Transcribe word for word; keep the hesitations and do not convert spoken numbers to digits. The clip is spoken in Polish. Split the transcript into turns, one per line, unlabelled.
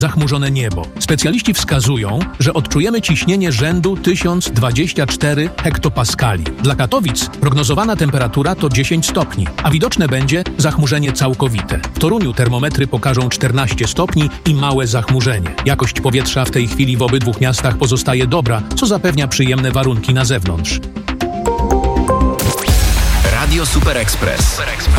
zachmurzone niebo. Specjaliści wskazują, że odczujemy ciśnienie rzędu tysiąc dwadzieścia cztery hektopaskali. Dla Katowic prognozowana temperatura to dziesięć stopni, a widoczne będzie zachmurzenie całkowite. W Toruniu termometry pokażą czternaście stopni i małe zachmurzenie. Jakość powietrza w tej chwili w obydwu miastach pozostaje dobra, co zapewnia przyjemne warunki na zewnątrz.
Radio Super Express.